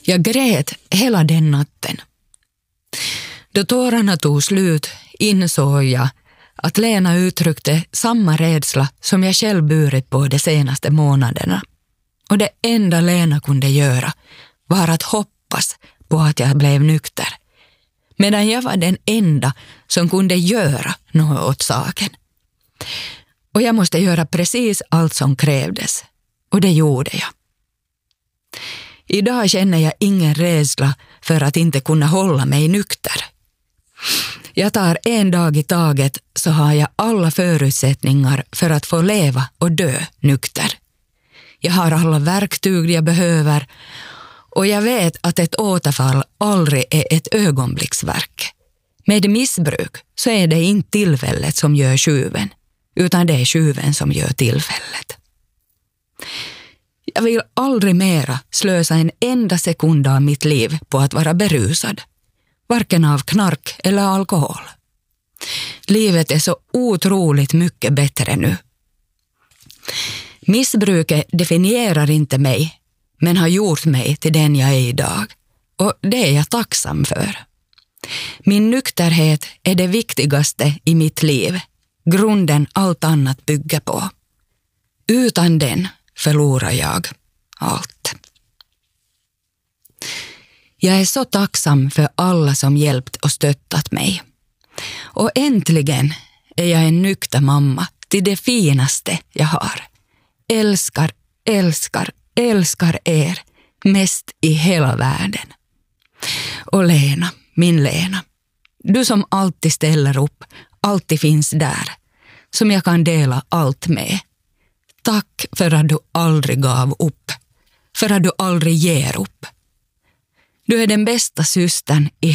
Jag grät hela den natten. Då tårarna tog slut insåg jag att Lena uttryckte samma rädsla som jag själv burit på de senaste månaderna. Och det enda Lena kunde göra var att hoppas på att jag blev nykter. Medan jag var den enda som kunde göra något åt saken. Och jag måste göra precis allt som krävdes. Och det gjorde jag. Idag känner jag ingen rädsla för att inte kunna hålla mig nykter. Jag tar en dag i taget så har jag alla förutsättningar för att få leva och dö nykter. Jag har alla verktyg jag behöver och jag vet att ett återfall aldrig är ett ögonblicksverk. Med missbruk så är det inte tillfället som gör tjuven, utan det är tjuven som gör tillfället. Jag vill aldrig mera slösa en enda sekund av mitt liv på att vara berusad. Varken av knark eller alkohol. Livet är så otroligt mycket bättre nu. Missbruket definierar inte mig, men har gjort mig till den jag är idag. Och det är jag tacksam för. Min nykterhet är det viktigaste i mitt liv. Grunden allt annat bygger på. Utan den förlorar jag allt. Jag är så tacksam för alla som hjälpt och stöttat mig. Och äntligen är jag en nykter mamma till det finaste jag har. Älskar, älskar, älskar er mest i hela världen. Och Lena, min Lena, du som alltid ställer upp, alltid finns där, som jag kan dela allt med. Tack för att du aldrig gav upp, för att du aldrig ger upp. Du är den bästa systern i